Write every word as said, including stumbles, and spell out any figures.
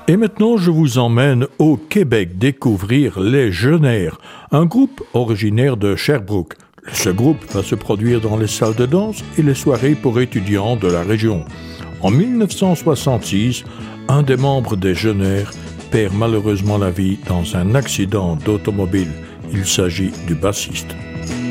Et maintenant, je vous emmène au Québec découvrir les Jeunères, un groupe originaire de Sherbrooke. Ce groupe va se produire dans les salles de danse et les soirées pour étudiants de la région. En mille neuf cent soixante-six, un des membres des Jeunères perd malheureusement la vie dans un accident d'automobile. Il s'agit du bassiste.